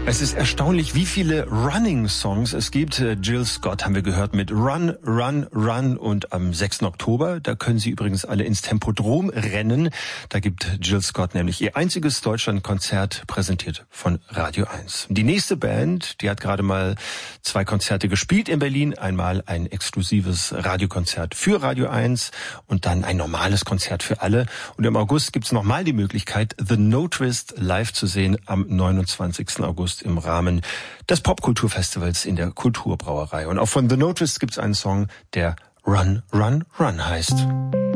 Es ist erstaunlich, wie viele Running-Songs es gibt. Jill Scott haben wir gehört mit Run, Run, Run. Und am 6. Oktober, da können Sie übrigens alle ins Tempodrom rennen. Da gibt Jill Scott nämlich ihr einziges Deutschlandkonzert, präsentiert von Radio 1. Die nächste Band, die hat gerade mal 2 Konzerte gespielt in Berlin. Einmal ein exklusives Radiokonzert für Radio 1 und dann ein normales Konzert für alle. Und im August gibt's nochmal die Möglichkeit, The No Twist live zu sehen am 29. August im Rahmen des Popkulturfestivals in der Kulturbrauerei. Und auch von The No Twist gibt's einen Song, der Run, Run, Run heißt.